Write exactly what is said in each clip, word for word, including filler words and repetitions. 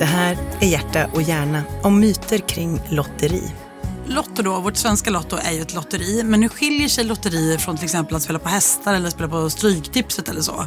Det här är Hjärta och hjärna om myter kring lotteri. Lotto då, vårt svenska Lotto är ju ett lotteri. Men hur skiljer sig lotterier från till exempel att spela på hästar eller spela på stryktipset eller så?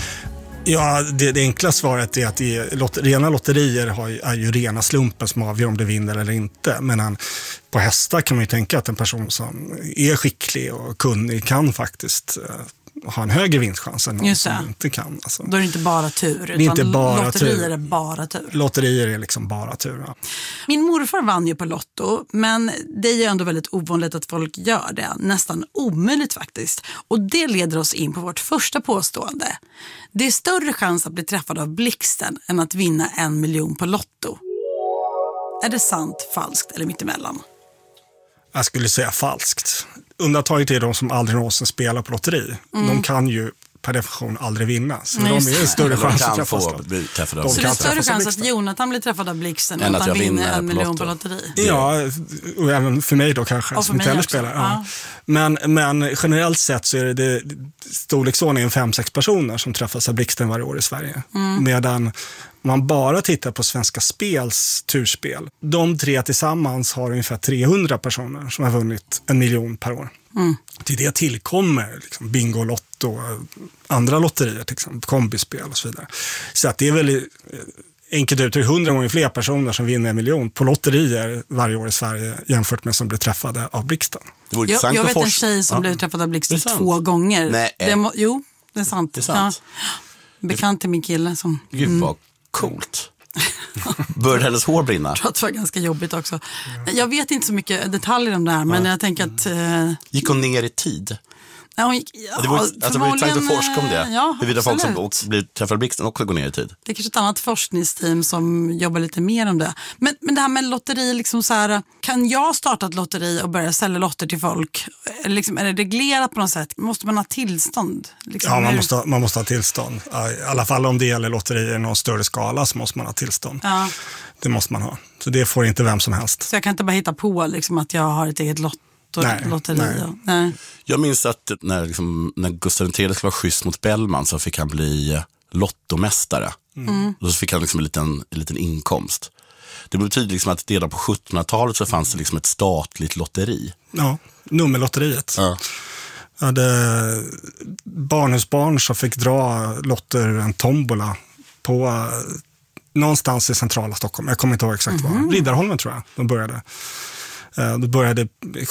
Ja, det, det enkla svaret är att det är, lot, rena lotterier har, är ju rena slumpen som avgör om du vinner eller inte. Men på hästar kan man ju tänka att en person som är skicklig och kunnig kan faktiskt uh, ha en högre vinstchans än någon som inte kan. Alltså. Då är det inte bara tur, utan det är inte bara lotterier tur. är bara tur. Lotterier är liksom bara tur, ja. Min morfar vann ju på Lotto, men det är ju ändå väldigt ovanligt att folk gör det. Nästan omöjligt faktiskt. Och det leder oss in på vårt första påstående. Det är större chans att bli träffad av blixten än att vinna en miljon på Lotto. Är det sant, falskt eller mittemellan? Jag skulle säga falskt. Undantaget är de som aldrig någonsin spelar på lotteri. Mm. De kan ju per definition aldrig vinna. Så Nej, de är en större chans att träffas. Så det är större chans att Jonathan blir träffad av blixten än att han vinner en miljon på lotteri? Ja, och även för mig då kanske. Och för mig också. Ja. Ja. Men, men generellt sett så är det, det storleksordningen fem sex personer som träffas av blixten varje år i Sverige. Mm. Medan man bara tittar på Svenska Spels turspel. De tre tillsammans har ungefär trehundra personer som har vunnit en miljon per år. Mm. Till det tillkommer liksom bingo, lotto, andra lotterier, till exempel kombispel och så vidare. Så att det är väl enkelt ut hundra gånger fler personer som vinner en miljon på lotterier varje år i Sverige jämfört med som blir träffade av blixten. Jag, jag vet en tjej som ja. blev träffad av blixten två gånger. Nej. Det må, jo, det är sant. Det är sant. Ja. Bekant till min kille som... Gud vad mm. coolt. Började hennes hår brinna? Jag tror att det var ganska jobbigt också. Jag vet inte så mycket detaljer om det här, men ja. jag tänker att... Uh... Gick hon ner i tid? Ja, hon gick, ja, det vore alltså, intressant att forska om det. Ja, huruvida folk som också blir träffade blixten också går ner i tid. Det är kanske ett annat forskningsteam som jobbar lite mer om det. Men, men det här med lotteri, liksom så här, kan jag starta ett lotteri och börja sälja lotter till folk? Liksom, är det reglerat på något sätt? Måste man ha tillstånd? Liksom, ja, man måste, man måste ha tillstånd. I alla fall om det gäller lotterier i någon större skala så måste man ha tillstånd. Ja. Det måste man ha. Så det får inte vem som helst. Så jag kan inte bara hitta på liksom, att jag har ett eget lott. Nej, nej. nej. Jag minns att när, liksom, när Gustav den tredje skulle vara schysst mot Bellman så fick han bli lottomästare. Mm. Då fick han liksom en, liten, en liten inkomst. Det betyder liksom att redan på sjuttonhundratalet så fanns det liksom ett statligt lotteri. Ja, nummerlotteriet. Ja. Jag hade barnhusbarn som fick dra lotter ur en tombola på någonstans i centrala Stockholm. Jag kommer inte ihåg exakt mm-hmm. var. Riddarholmen tror jag de började. Det började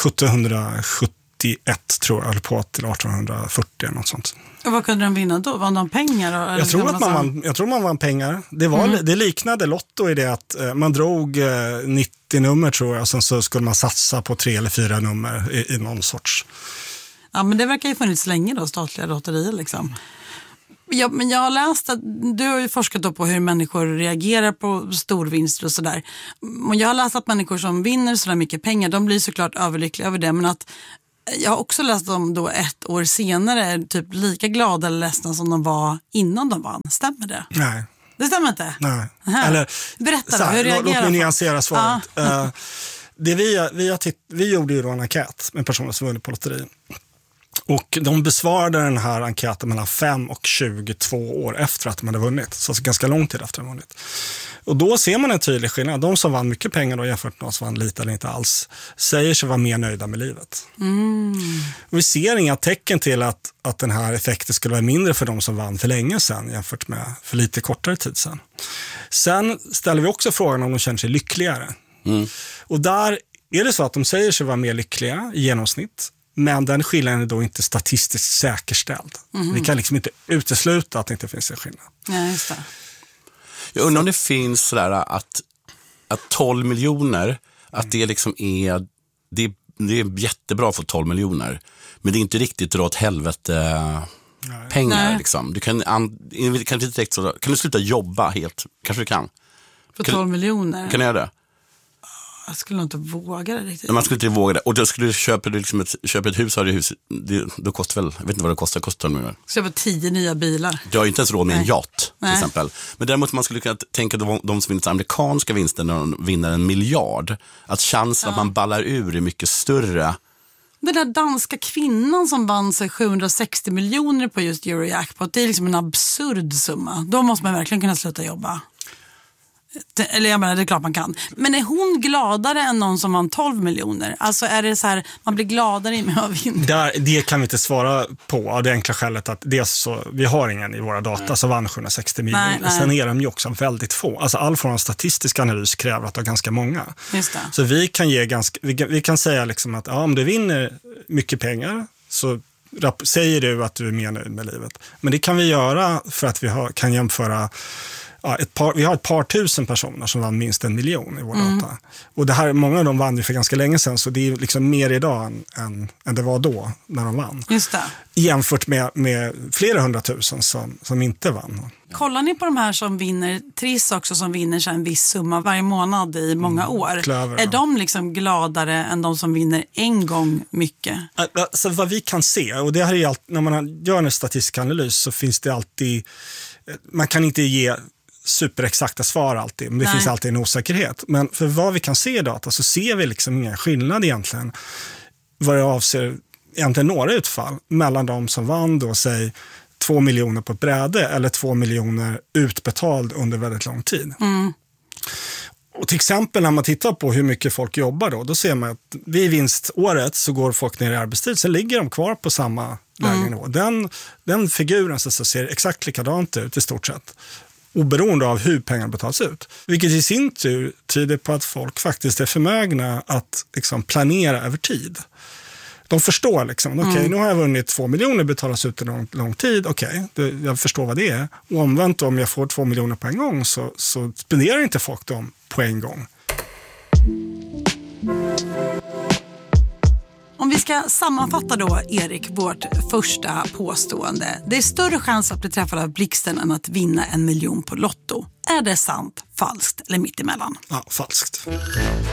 sjuttonhundrasjuttioett tror jag, eller på till artonhundrafyrtio eller något sånt. Och vad kunde de vinna då? Vann de pengar? Eller jag, tror att man vann, jag tror man vann pengar. Det, var, mm. det liknade Lotto i det att man drog nittio nummer tror jag, och sen så skulle man satsa på tre eller fyra nummer i, i någon sorts. Ja, men det verkar ju funnits länge då, statliga lotterier liksom. Ja, men jag har läst att du har ju forskat då på hur människor reagerar på storvinster och sådär. Och jag har läst att människor som vinner sådär mycket pengar, de blir såklart överlyckliga över det. Men att jag har också läst om då ett år senare är typ lika glada eller ledsna som de var innan de vann. Stämmer det? Nej. Det stämmer inte? Nej. Eller, berätta då, här, hur reagerar låt mig folk? nyansera svaret. Ja. uh, det vi, vi, har titt- vi gjorde ju då en enkät med personer som vunnit på lotteri. Och de besvarade den här enkäten mellan fem och tjugotvå år efter att de hade vunnit. Så alltså ganska lång tid efter att de hade vunnit. Och då ser man en tydlig skillnad. De som vann mycket pengar då jämfört med de som vann lite eller inte alls säger sig vara mer nöjda med livet. Mm. Och vi ser inga tecken till att, att den här effekten skulle vara mindre för de som vann för länge sedan jämfört med för lite kortare tid sedan. Sen ställer vi också frågan om de känner sig lyckligare. Mm. Och där är det så att de säger sig vara mer lyckliga i genomsnitt. Men den skillnaden är då inte statistiskt säkerställd. Mm. Vi kan liksom inte utesluta att det inte finns en skillnad. Ja, just det. Jag undrar om det finns sådär att, att tolv miljoner, mm. att det liksom är det, det är jättebra för tolv miljoner. Men det är inte riktigt dra åt helvete Nej. pengar. Nej. Liksom. Du kan, an, kan, du direkt, kan du sluta jobba helt? Kanske du kan. För tolv miljoner? Kan du göra det? Jag skulle nog inte våga det riktigt. Man skulle inte våga det. Och då skulle du köpa, liksom ett, köpa ett hus, har du hus det, då kostar väl, jag vet inte vad det kostar, kostar det nu. Köpa tio nya bilar. Du har ju inte ens råd med Nej. en yacht till Nej. exempel. Men däremot man skulle kunna tänka de, de som vinner amerikanska vinster när de vinner en miljard. Att chansen ja. att man ballar ur är mycket större. Den där danska kvinnan som vann sig sjuhundrasextio miljoner på just Eurojackpot, det är liksom en absurd summa. Då måste man verkligen kunna sluta jobba. Eller jag menar, det är klart man kan. Men är hon gladare än någon som vann tolv miljoner? Alltså är det så här, man blir gladare med att vinna? Där, det kan vi inte svara på av det enkla skälet att dels så, vi har ingen i våra data nej. som vann sjuhundrasextio miljoner. Nej, nej. Sen är de ju också väldigt få. Alltså all form av statistisk analys kräver att det är ganska många. Just det. Så vi kan, ge ganska, vi kan, vi kan säga liksom att ja, om du vinner mycket pengar så rap- säger du att du är mer nöjd med livet. Men det kan vi göra för att vi har, kan jämföra. Ja, ett par, vi har ett par tusen personer som vann minst en miljon i vår mm. data. Och det här, många av dem vann ju för ganska länge sedan, så det är liksom mer idag än, än, än det var då när de vann. Just det. Jämfört med, med flera hundratusen som, som inte vann. Kollar ni på de här som vinner, Triss också som vinner så en viss summa varje månad i många mm. år. Klöver, är ja. de liksom gladare än de som vinner en gång mycket? Alltså, vad vi kan se, och det här är alltid, när man gör en statistisk analys så finns det alltid, man kan inte ge superexakta svar alltid, men det Nej. finns alltid en osäkerhet. Men för vad vi kan se i data så ser vi liksom ingen skillnad egentligen vad det avser egentligen några utfall mellan de som vann då, säg två miljoner på ett bräde eller två miljoner utbetald under väldigt lång tid. Mm. Och till exempel när man tittar på hur mycket folk jobbar då, då ser man att vid vinståret så går folk ner i arbetstid, så ligger de kvar på samma lägre mm. nivå. Den, den figuren så, så ser exakt likadant ut i stort sett, oberoende av hur pengar betalas ut. Vilket i sin tur tyder på att folk faktiskt är förmögna att liksom planera över tid. De förstår liksom, okej, okay, mm. nu har jag vunnit två miljoner, betalas ut en lång, lång tid, okej, okay, jag förstår vad det är. Och omvänt om jag får två miljoner på en gång så, så spenderar inte folk dem på en gång. Om vi ska sammanfatta då, Erik, vårt första påstående. Det är större chans att bli träffad av blixten än att vinna en miljon på Lotto. Är det sant, falskt eller mittemellan? Ja, falskt.